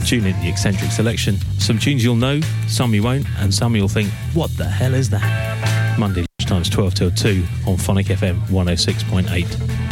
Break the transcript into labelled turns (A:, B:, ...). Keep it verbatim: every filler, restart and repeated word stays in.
A: Tune in the Eccentric Selection. Some tunes you'll know, some you won't, and some you'll think, what the hell is that? Monday lunchtimes twelve till two on Phonic F M one oh six point eight.